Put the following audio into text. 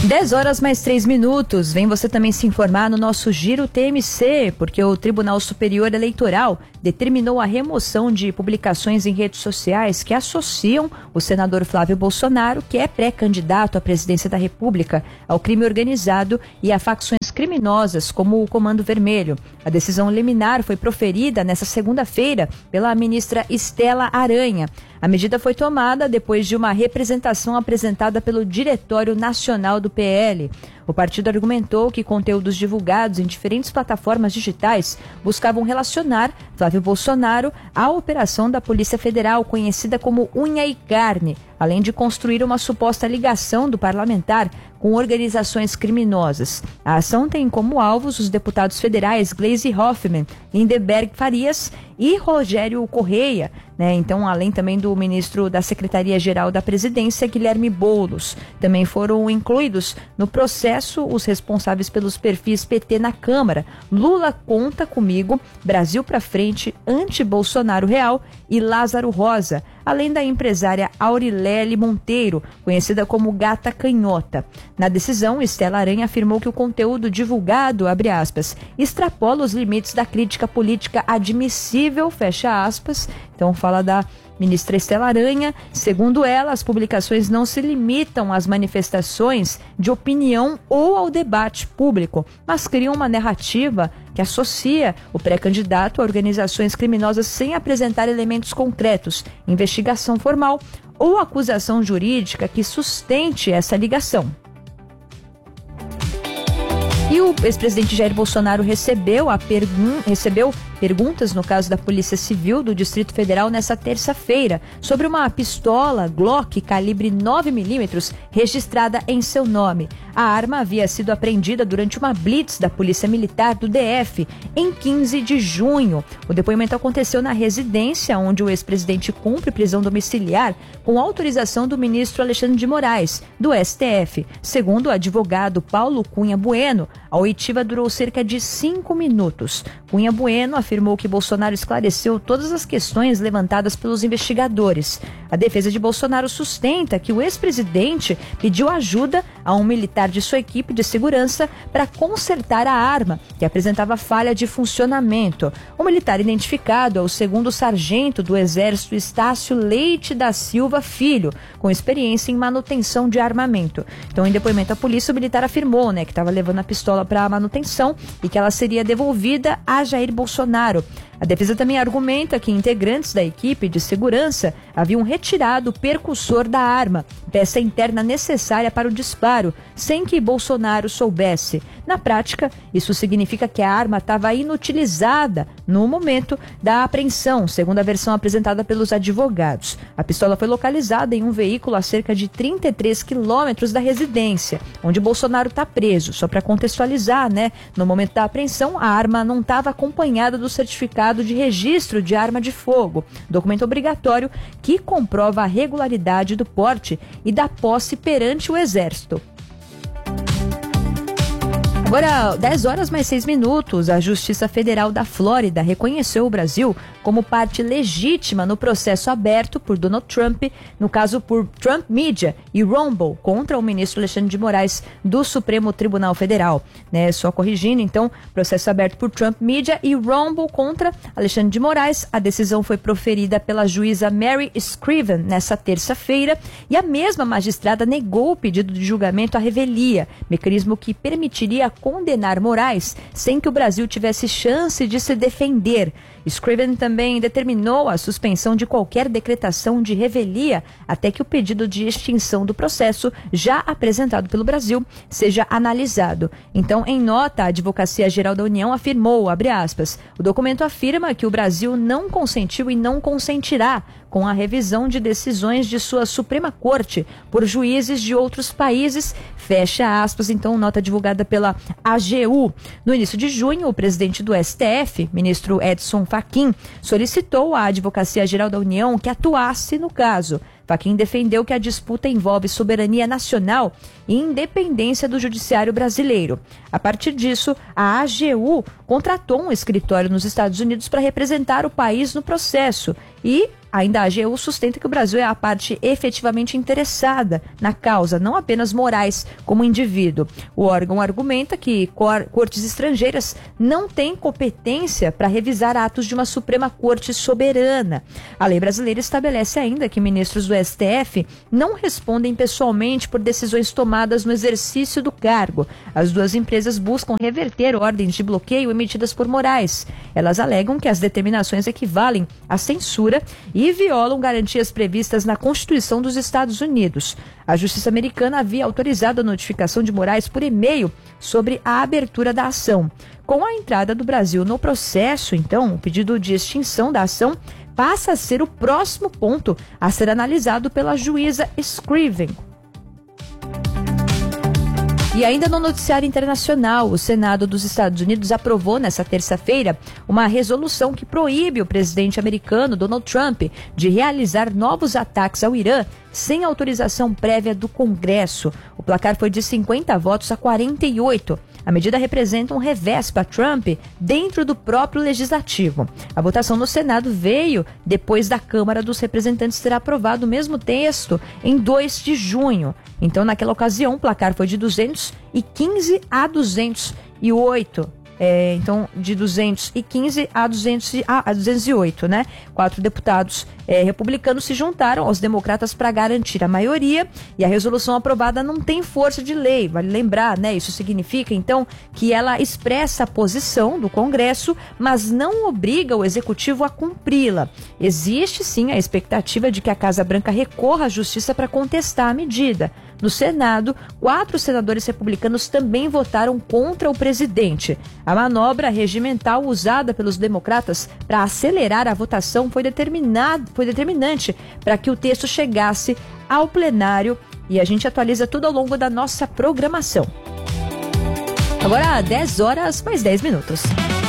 10h mais 3 minutos. Vem você também se informar no nosso Giro TMC, porque o Tribunal Superior Eleitoral determinou a remoção de publicações em redes sociais que associam o senador Flávio Bolsonaro, que é pré-candidato à presidência da República, ao crime organizado e a facções criminosas como o Comando Vermelho. A decisão liminar foi proferida nesta segunda-feira pela ministra Estela Aranha. A medida foi tomada depois de uma representação apresentada pelo Diretório Nacional do PL. O partido argumentou que conteúdos divulgados em diferentes plataformas digitais buscavam relacionar Flávio Bolsonaro à operação da Polícia Federal, conhecida como Unha e Carne, além de construir uma suposta ligação do parlamentar com organizações criminosas. A ação tem como alvos os deputados federais Gleisi Hoffmann, Lindeberg Farias e Rogério Correia, Então, além também do ministro da Secretaria-Geral da Presidência, Guilherme Boulos. Também foram incluídos no processo os responsáveis pelos perfis PT na Câmara, Lula Conta Comigo, Brasil pra Frente, Anti-Bolsonaro Real e Lázaro Rosa, além da empresária Aurilele Monteiro, conhecida como Gata Canhota. Na decisão, Estela Aranha afirmou que o conteúdo divulgado, abre aspas, extrapola os limites da crítica política admissível, fecha aspas. Então fala da ministra Estela Aranha. Segundo ela, as publicações não se limitam às manifestações de opinião ou ao debate público, mas criam uma narrativa que associa o pré-candidato a organizações criminosas sem apresentar elementos concretos, investigação formal ou acusação jurídica que sustente essa ligação. E o ex-presidente Jair Bolsonaro recebeu perguntas no caso da Polícia Civil do Distrito Federal nessa terça-feira sobre uma pistola Glock calibre 9mm registrada em seu nome. A arma havia sido apreendida durante uma blitz da Polícia Militar do DF em 15 de junho. O depoimento aconteceu na residência onde o ex-presidente cumpre prisão domiciliar com autorização do ministro Alexandre de Moraes, do STF. Segundo o advogado Paulo Cunha Bueno, a oitiva durou cerca de 5 minutos. Cunha Bueno afirmou que Bolsonaro esclareceu todas as questões levantadas pelos investigadores. A defesa de Bolsonaro sustenta que o ex-presidente pediu ajuda a um militar de sua equipe de segurança para consertar a arma, que apresentava falha de funcionamento. O militar identificado é o segundo sargento do Exército Estácio Leite da Silva Filho, com experiência em manutenção de armamento. Então, em depoimento à polícia, o militar afirmou, que estava levando a pistola para a manutenção e que ela seria devolvida a Jair Bolsonaro. A defesa também argumenta que integrantes da equipe de segurança haviam retirado o percussor da arma, peça interna necessária para o disparo, sem que Bolsonaro soubesse. Na prática, isso significa que a arma estava inutilizada no momento da apreensão, segundo a versão apresentada pelos advogados. A pistola foi localizada em um veículo a cerca de 33 quilômetros da residência, onde Bolsonaro está preso. Só para contextualizar, no momento da apreensão, a arma não estava acompanhada do certificado de registro de arma de fogo, documento obrigatório que comprova a regularidade do porte e da posse perante o Exército. Agora, 10h mais 6 minutos, a Justiça Federal da Flórida reconheceu o Brasil como parte legítima no processo aberto por Donald Trump, no caso por Trump Media e Rumble, contra o ministro Alexandre de Moraes do Supremo Tribunal Federal. Só corrigindo, então, processo aberto por Trump Media e Rumble contra Alexandre de Moraes. A decisão foi proferida pela juíza Mary Scriven nessa terça-feira e a mesma magistrada negou o pedido de julgamento à revelia, mecanismo que permitiria condenar Moraes sem que o Brasil tivesse chance de se defender. Scriven também determinou a suspensão de qualquer decretação de revelia até que o pedido de extinção do processo, já apresentado pelo Brasil, seja analisado. Então, em nota, a Advocacia Geral da União afirmou, abre aspas, o documento afirma que o Brasil não consentiu e não consentirá com a revisão de decisões de sua Suprema Corte por juízes de outros países, fecha aspas. Então, nota divulgada pela AGU. No início de junho, o presidente do STF, ministro Edson Fachin, solicitou à Advocacia Geral da União que atuasse no caso. Fachin defendeu que a disputa envolve soberania nacional e independência do judiciário brasileiro. A partir disso, a AGU contratou um escritório nos Estados Unidos para representar o país no processo e ainda a AGU sustenta que o Brasil é a parte efetivamente interessada na causa, não apenas Moraes como indivíduo. O órgão argumenta que cortes estrangeiras não têm competência para revisar atos de uma Suprema Corte soberana. A lei brasileira estabelece ainda que ministros do STF não respondem pessoalmente por decisões tomadas no exercício do cargo. As duas empresas buscam reverter ordens de bloqueio emitidas por Moraes. Elas alegam que as determinações equivalem à censura e violam garantias previstas na Constituição dos Estados Unidos. A Justiça americana havia autorizado a notificação de Moraes por e-mail sobre a abertura da ação. Com a entrada do Brasil no processo, então, o pedido de extinção da ação passa a ser o próximo ponto a ser analisado pela juíza Scriven. E ainda no noticiário internacional, o Senado dos Estados Unidos aprovou nesta terça-feira uma resolução que proíbe o presidente americano Donald Trump de realizar novos ataques ao Irã sem autorização prévia do Congresso. O placar foi de 50 votos a 48. A medida representa um revés para Trump dentro do próprio legislativo. A votação no Senado veio depois da Câmara dos Representantes ter aprovado o mesmo texto em 2 de junho. Então, naquela ocasião, o placar foi de 215 a 208. Então, de 215 a 208, né? 4 deputados republicanos se juntaram aos democratas para garantir a maioria, e a resolução aprovada não tem força de lei, vale lembrar, né? Isso significa, então, que ela expressa a posição do Congresso, mas não obriga o Executivo a cumpri-la. Existe, sim, a expectativa de que a Casa Branca recorra à Justiça para contestar a medida. No Senado, 4 senadores republicanos também votaram contra o presidente. A manobra regimental usada pelos democratas para acelerar a votação foi determinante para que o texto chegasse ao plenário, e a gente atualiza tudo ao longo da nossa programação. Agora, 10 horas mais 10 minutos.